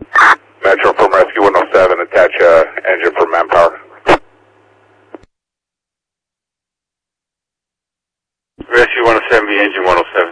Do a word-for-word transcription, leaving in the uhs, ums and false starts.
Metro from Rescue one oh seven, attach uh, engine for manpower. Rescue one oh seven, the engine one oh seven.